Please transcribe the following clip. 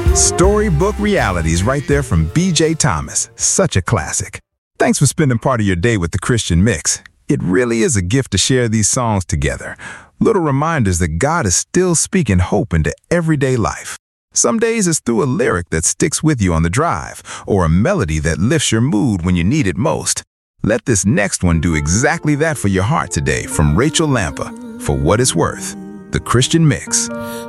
Storybook Realities right there from B.J. Thomas. Such a classic. Thanks for spending part of your day with the Christian Mix. It really is a gift to share these songs together. Little reminders that God is still speaking hope into everyday life. Some days it's through a lyric that sticks with you on the drive, or a melody that lifts your mood when you need it most. Let this next one do exactly that for your heart today from Rachel Lampa. For what it's worth, the Christian Mix.